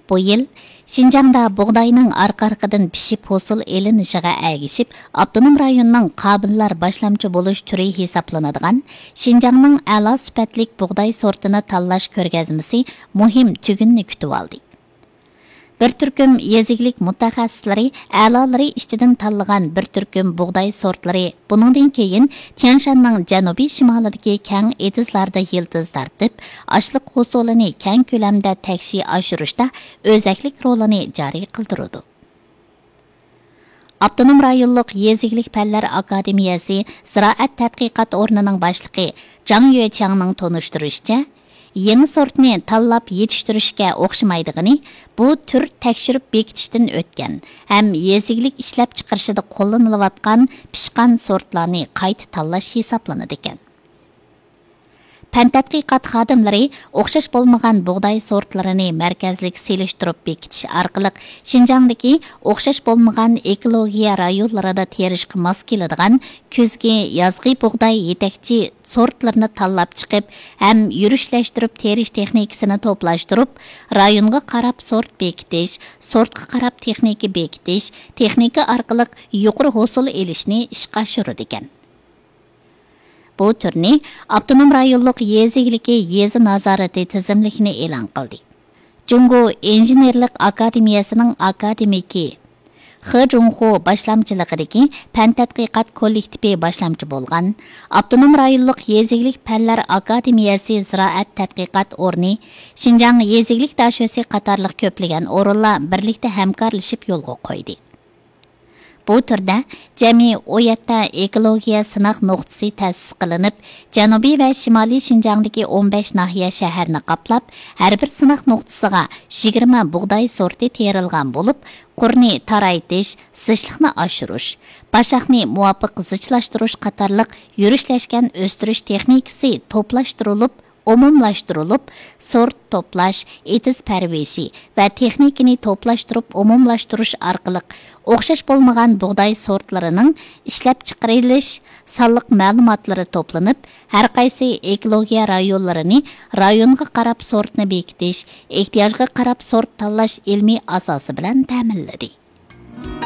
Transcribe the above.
Bu yıl Şinjan'da buğdayning arqa-arqadan pishib hosil elinishiga ergishib, Abdunum rayonining qobillar boshlamchi bo'lish turi hisoblanadigan Şinjanning a'lo sifatlik buğday sortini tanlash ko'rgazmasi muhim tugunni kutib oldi. Bir turkum yeziklik mutaxassislari a'lolari ichidan tanlagan bir turkum buğday sortlari buningdan keyin Tianshanning janubiy shimolidagi keng etizlarda yildiz tartib, ashliq hosilini keng ko'lamda takshi oshirishda o'zaklik rolini joriy qildirdi. Abdunum rayonluq yeziklik fanlar akademiyasi Ziroat tadqiqot o'rnining boshlig'i Jang Yuechangning tonishtirishicha, yangi sortni tanlab yetishtirishga o'xshamaydigini, bu tür tekshirib bekitishdan o'tgan ham yeziklik ishlab chiqarishida qo'llanilayotgan pishqan sortlarni qayta tanlash hisoblanadi ekan. Fan tadqiqot xodimlari o'xshash bo'lmagan buğday sortlarini markazlik selishtirib bekitish orqali Şinjandagi o'xshash bo'lmagan ekologiya rayonlarida terishga mos keladigan kuzgi yozgi buğday yetakchi sortlarni tanlab chiqib, ham yurishlashtirib terish texnikasini to'plashtirib, rayonga qarab sort bekitish, sortga qarab texnika bekitish, texnika orqali yuqori hosil elishni ishga oshiradi ekan. Bu turni Abdunum rayonluq yezikligi yezi nazorati tizimlikni e'lon qildi. Jungo injenerlik akademiyasining akademiki He Jungho boshlamchiligidagi fan tadqiqot kollektivi boshlamchi bo'lgan Abdunum rayonluq yeziklik fanlar akademiyasi Ziroat tadqiqot o'rni Şinjan yeziklik dashosi qatorliq ko'plagan o'rinlar birlikda hamkorlashib yo'lga qo'ydi. Bu turda jami 17 ekologiya sınaq nuqtasi ta'sis qilinib, janubiy va shimoliy Şinjandagi 15 nahiya shaharni qaplab, har bir sınaq nuqtasiga 20 buğday sorti terilgan bo'lib, qurni taraytish, zishliqni oshirish, bashaqni muvofiq zichlashtirish qatorliq yurishlashgan o'stirish texnikasi to'plashtirilib, umumlashtirilib, sort to'plash, etiz parveshi va texnikani to'plashtirib umumlashtirish orqali o'xshash bo'lmagan buğday sortlarining ishlab chiqarilish sonliq ma'lumotlari to'planib, har qaysi ekologiya rayonlarini rayonga qarab sortni bekitish, ehtiyojga qarab sort tanlash ilmiy asosi bilan ta'minladi.